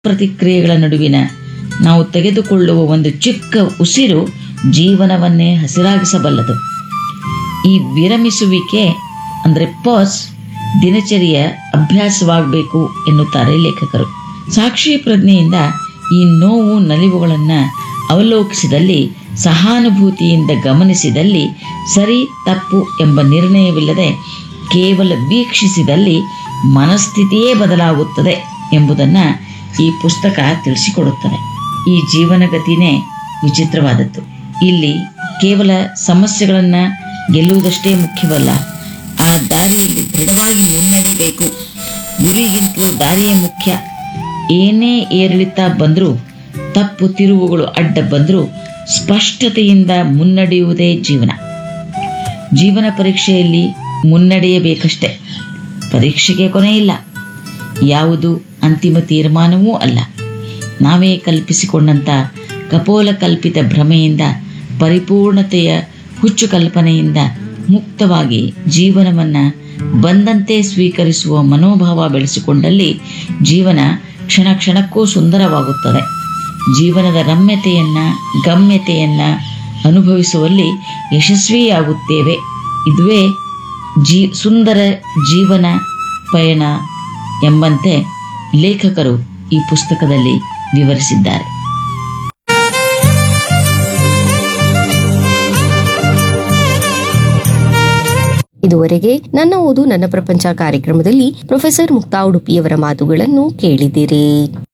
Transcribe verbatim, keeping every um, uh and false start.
ಪ್ರತಿಕ್ರಿಯೆಗಳ ನಡುವಿನ ನಾವು ತೆಗೆದುಕೊಳ್ಳುವ ಒಂದು ಚಿಕ್ಕ ಉಸಿರು ಜೀವನವನ್ನೇ ಹಸಿರಾಗಿಸಬಲ್ಲದು. ಈ ವಿರಮಿಸುವಿಕೆ ಅಂದರೆ ಪಾಸ್ ದಿನಚರಿಯ ಅಭ್ಯಾಸವಾಗಬೇಕು ಎನ್ನುತ್ತಾರೆ ಲೇಖಕರು. ಸಾಕ್ಷಿ ಪ್ರಜ್ಞೆಯಿಂದ ಈ ನೋವು ನಲಿವುಗಳನ್ನು ಅವಲೋಕಿಸಿದಲ್ಲಿ, ಸಹಾನುಭೂತಿಯಿಂದ ಗಮನಿಸಿದಲ್ಲಿ, ಸರಿ ತಪ್ಪು ಎಂಬ ನಿರ್ಣಯವಿಲ್ಲದೆ ಕೇವಲ ವೀಕ್ಷಿಸಿದಲ್ಲಿ ಮನಸ್ಥಿತಿಯೇ ಬದಲಾಗುತ್ತದೆ ಎಂಬುದನ್ನು ಈ ಪುಸ್ತಕ ತಿಳಿಸಿಕೊಡುತ್ತದೆ. ಈ ಜೀವನಗತಿನೇ ವಿಚಿತ್ರವಾದದ್ದು. ಇಲ್ಲಿ ಕೇವಲ ಸಮಸ್ಯೆಗಳನ್ನು ಗೆಲ್ಲುವುದಷ್ಟೇ ಮುಖ್ಯವಲ್ಲ, ಆ ದಾರಿಯಲ್ಲಿ ದೃಢವಾಗಿ ಮುನ್ನಡಿಬೇಕು. ಗುರಿಗಿಂತಲೂ ದಾರಿಯೇ ಮುಖ್ಯ. ಏನೇ ಏರಿಳಿತ ಬಂದರೂ, ತಪ್ಪು ತಿರುವುಗಳು ಅಡ್ಡ ಬಂದರೂ ಸ್ಪಷ್ಟತೆಯಿಂದ ಮುನ್ನಡೆಯುವುದೇ ಜೀವನ. ಜೀವನ ಪರೀಕ್ಷೆಯಲ್ಲಿ ಮುನ್ನಡೆಯಬೇಕಷ್ಟೆ. ಪರೀಕ್ಷೆಗೆ ಕೊನೆಯಿಲ್ಲ, ಯಾವುದು ಅಂತಿಮ ತೀರ್ಮಾನವೂ ಅಲ್ಲ. ನಾವೇ ಕಲ್ಪಿಸಿಕೊಂಡಂಥ ಕಪೋಲ ಕಲ್ಪಿತ ಭ್ರಮೆಯಿಂದ, ಪರಿಪೂರ್ಣತೆಯ ಹುಚ್ಚು ಕಲ್ಪನೆಯಿಂದ ಮುಕ್ತವಾಗಿ ಜೀವನವನ್ನು ಬಂದಂತೆ ಸ್ವೀಕರಿಸುವ ಮನೋಭಾವ ಬೆಳೆಸಿಕೊಂಡಲ್ಲಿ ಜೀವನ ಕ್ಷಣ ಕ್ಷಣಕ್ಕೂ ಸುಂದರವಾಗುತ್ತದೆ. ಜೀವನದ ರಮ್ಯತೆಯನ್ನು, ಗಮ್ಯತೆಯನ್ನು ಅನುಭವಿಸುವಲ್ಲಿ ಯಶಸ್ವಿಯಾಗುತ್ತೇವೆ. ಇದುವೇ ಜೀ ಸುಂದರ ಜೀವನ ಪಯಣ ಎಂಬಂತೆ ಲೇಖಕರು ಈ ಪುಸ್ತಕದಲ್ಲಿ ವಿವರಿಸಿದ್ದಾರೆ. ಇದುವರೆಗೆ ನನ್ನ ಓದು ನನ್ನ ಪ್ರಪಂಚ ಕಾರ್ಯಕ್ರಮದಲ್ಲಿ ಪ್ರೊಫೆಸರ್ ಮುಕ್ತಾ ಉಡುಪಿಯವರ ಮಾತುಗಳನ್ನು ಕೇಳಿದಿರಿ.